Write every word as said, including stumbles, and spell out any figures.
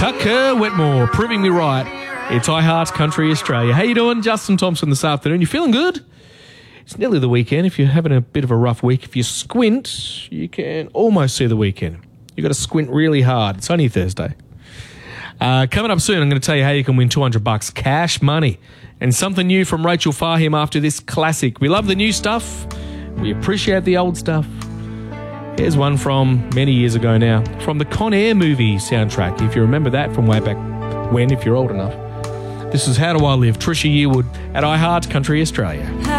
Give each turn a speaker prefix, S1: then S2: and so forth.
S1: Tucker Wetmore, proving me right. It's iHeart Country Australia. How you doing? Justin Thompson this afternoon. You feeling good? It's nearly the weekend. If you're having a bit of a rough week, if you squint, you can almost see the weekend. You've got to squint really hard. It's only Thursday. Uh, coming up soon, I'm going to tell you how you can win two hundred bucks cash money and something new from Rachel Fahim after this classic. We love the new stuff. We appreciate the old stuff. Here's one from many years ago now, from the Con Air movie soundtrack, if you remember that from way back when, if you're old enough. This is How Do I Live, Trisha Yearwood at iHeart Country Australia.